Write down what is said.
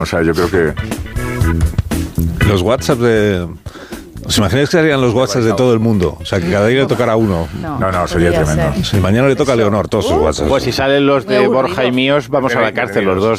O sea, yo creo que... Los WhatsApp de... ¿Os imagináis que serían los WhatsApp de todo el mundo? O sea, que cada día le tocara a uno. No, sería tremendo. Si mañana le toca a Leonor todos sus WhatsApp. Pues si salen los de Borja y míos, vamos a la cárcel los dos.